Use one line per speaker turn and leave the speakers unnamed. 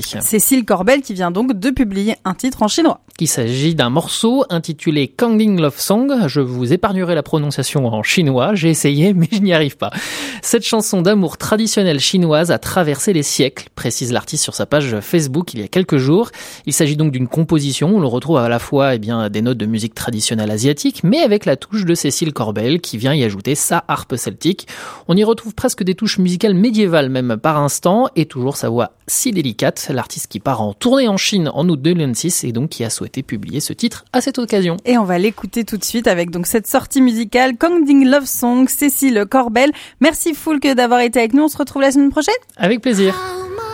Cécile Corbel qui vient donc de publier un titre en chinois.
Il s'agit d'un morceau intitulé Kangding Love Song. Je vous épargnerai la prononciation en chinois, j'ai essayé mais je n'y arrive pas. Cette chanson d'amour traditionnelle chinoise a traversé les siècles, précise l'artiste sur sa page Facebook il y a quelques jours. Il s'agit donc d'une composition où l'on retrouve à la fois des notes de musique traditionnelle asiatique, mais avec la touche de Cécile Corbel qui vient y ajouter sa harpe celtique. On y retrouve presque des touches musicales médiévales même par instant, et toujours sa voix si délicate. L'artiste qui part en tournée en Chine en août 2026 et donc qui a souhaité publier ce titre à cette occasion.
Et on va l'écouter tout de suite avec donc cette sortie musicale Kangding Love Song, Cécile Corbel. Merci Foulque d'avoir été avec nous. On se retrouve la semaine prochaine.
Avec plaisir.